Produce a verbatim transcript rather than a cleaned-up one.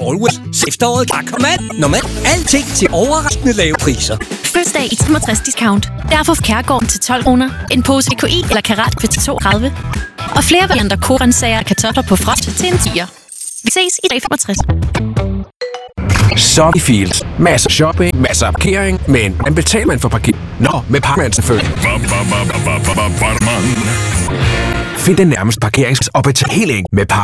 Always. Efteråret kan komme an. Normalt alting til overraskende lave priser. Fødselsdag i femogtres discount. Derfor Kærgården til tolv kroner. En pose E K I eller Karat til toogtredive. Og flere varianter korensager og kartofler på frost til en tier. Vi ses i dag femogtres. Så i Fields. Masser shopping, masser af parkering, men man betaler man for parkering? Nå, med Parkman selvfølgelig. Find den nærmeste parkerings- og betaling med Parkman.